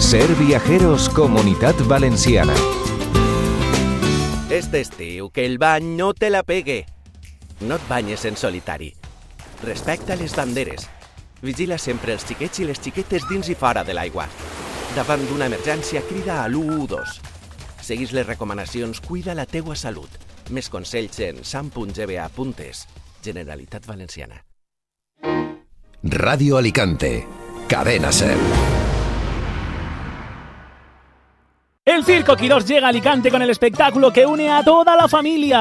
Ser Viajeros Comunitat Valenciana. Este estiu, que el bany no te la pegue. No et banyes en solitari. Respecta les banderes. Vigila sempre els xiquets i les xiquetes dins i fora de l'aigua. Davant d'una emergència, crida a l'112. Seguis les recomanacions, cuida la teua salut. Més consells en sam.gba.es. Generalitat Valenciana. Radio Alicante. Cadena Ser. El Circo Quirós llega a Alicante con el espectáculo que une a toda la familia.